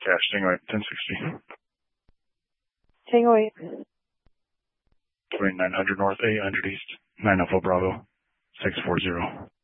Dash Tango 8, 1060. Tango 8. 2900 North, 800 East, 9 Alpha Bravo, 640.